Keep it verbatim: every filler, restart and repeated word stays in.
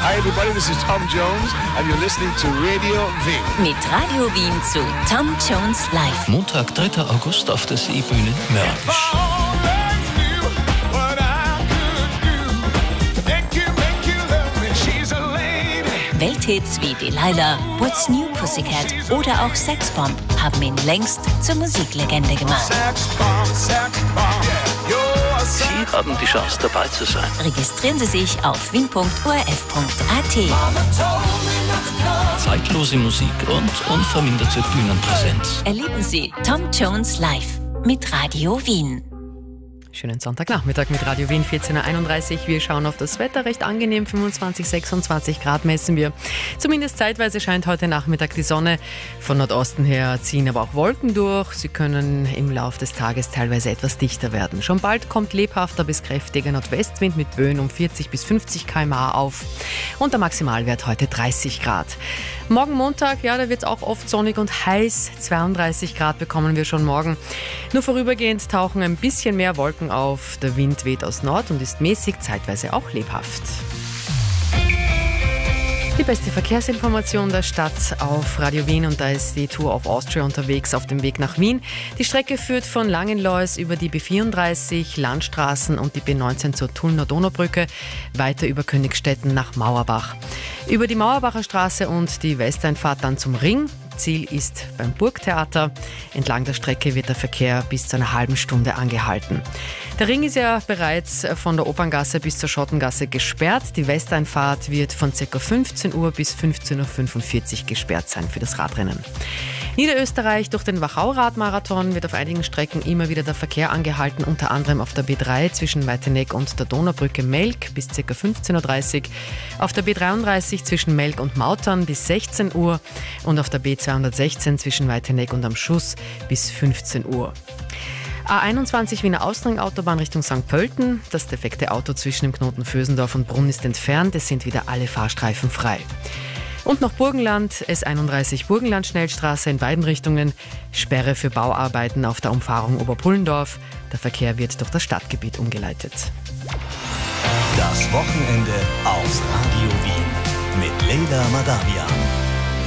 Hi everybody, this is Tom Jones and you're listening to Radio Wien. Mit Radio Wien zu Tom Jones Live. Montag, dritter August auf der Seebühne Mörbisch. Welthits wie Delilah, What's New Pussycat oder auch Sexbomb haben ihn längst zur Musiklegende gemacht. Sie haben die Chance, dabei zu sein. Registrieren Sie sich auf wien punkt o r f punkt a t. Zeitlose Musik und unverminderte Bühnenpräsenz. Erleben Sie Tom Jones Live mit Radio Wien. Schönen Sonntagnachmittag mit Radio Wien, vierzehn Uhr einunddreißig. Wir schauen auf das Wetter, recht angenehm, fünfundzwanzig, sechsundzwanzig Grad messen wir. Zumindest zeitweise scheint heute Nachmittag die Sonne. Von Nordosten her ziehen aber auch Wolken durch. Sie können im Laufe des Tages teilweise etwas dichter werden. Schon bald kommt lebhafter bis kräftiger Nordwestwind mit Böen um vierzig bis fünfzig Kilometer pro Stunde auf. Und der Maximalwert heute dreißig Grad. Morgen Montag, ja, da wird es auch oft sonnig und heiß. zweiunddreißig Grad bekommen wir schon morgen. Nur vorübergehend tauchen ein bisschen mehr Wolken auf. Der Wind weht aus Nord und ist mäßig, zeitweise auch lebhaft. Die beste Verkehrsinformation der Stadt auf Radio Wien, und da ist die Tour of Austria unterwegs auf dem Weg nach Wien. Die Strecke führt von Langenlois über die B vierunddreißig, Landstraßen und die B neunzehn zur Tullner Donaubrücke, weiter über Königstetten nach Mauerbach. Über die Mauerbacher Straße und die Westeinfahrt dann zum Ring. Ziel ist beim Burgtheater. Entlang der Strecke wird der Verkehr bis zu einer halben Stunde angehalten. Der Ring ist ja bereits von der Operngasse bis zur Schottengasse gesperrt. Die Westeinfahrt wird von ca. fünfzehn Uhr bis fünfzehn Uhr fünfundvierzig gesperrt sein für das Radrennen. Niederösterreich durch den Wachau-Radmarathon wird auf einigen Strecken immer wieder der Verkehr angehalten, unter anderem auf der B drei zwischen Weiteneck und der Donaubrücke Melk bis ca. fünfzehn Uhr dreißig, auf der B dreiunddreißig zwischen Melk und Mautern bis sechzehn Uhr und auf der B zweihundertsechzehn zwischen Weiteneck und am Schuss bis fünfzehn Uhr. A einundzwanzig Wiener Ausring-Autobahn Richtung Sankt Pölten. Das defekte Auto zwischen dem Knoten Vösendorf und Brunn ist entfernt. Es sind wieder alle Fahrstreifen frei. Und noch Burgenland, S einunddreißig Burgenland-Schnellstraße in beiden Richtungen. Sperre für Bauarbeiten auf der Umfahrung Oberpullendorf. Der Verkehr wird durch das Stadtgebiet umgeleitet. Das Wochenende auf Radio Wien mit Leila Madawian.